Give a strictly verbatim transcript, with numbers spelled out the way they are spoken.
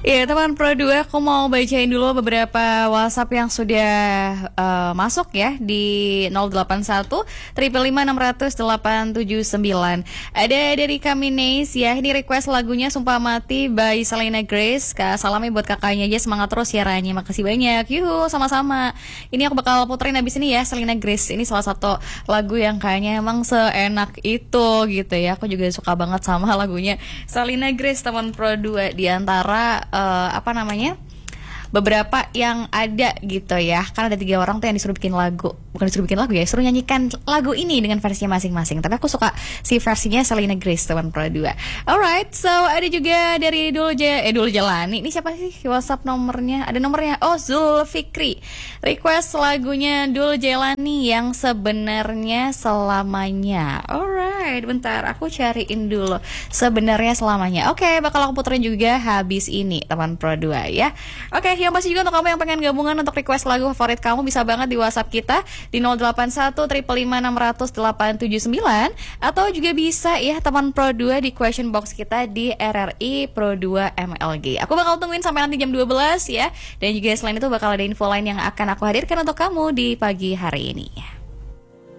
Iya teman Pro dua, aku mau bacain dulu beberapa WhatsApp yang sudah uh, masuk ya di nol delapan satu lima lima enam nol nol delapan tujuh sembilan. Ada dari Kamines ya, ini request lagunya Sumpah Mati by Selena Grace. Kak, salamnya buat kakaknya aja, semangat terus siarannya. Makasih banyak. Yuhu, sama-sama. Ini aku bakal puterin abis ini ya, Selena Grace. Ini salah satu lagu yang kayaknya emang seenak itu gitu ya. Aku juga suka banget sama lagunya Selena Grace teman Pro dua, di antara uh, apa namanya beberapa yang ada gitu ya. Kan ada tiga orang tuh yang disuruh bikin lagu, bukan disuruh bikin lagu ya, suruh nyanyikan lagu ini dengan versinya masing-masing. Tapi aku suka si versinya Selena Grace teman Pro dua. Alright, so ada juga dari Dul J eh Dul Jalani. Ini siapa sih WhatsApp nomornya? Ada nomornya. Oh, Zulfikri. Request lagunya Dul Jalani yang sebenarnya selamanya. Alright, bentar aku cariin dulu sebenarnya selamanya. Oke, okay, bakal aku puterin juga habis ini teman Pro dua ya. Oke, okay, yang pasti juga untuk kamu yang pengen gabungan untuk request lagu favorit kamu bisa banget di WhatsApp kita di nol delapan satu lima lima enam nol nol delapan tujuh sembilan, atau juga bisa ya teman Pro dua di question box kita di R R I Pro dua M L G. Aku bakal tungguin sampai nanti jam dua belas ya. Dan juga selain itu bakal ada info lain yang akan aku hadirkan untuk kamu di pagi hari ini.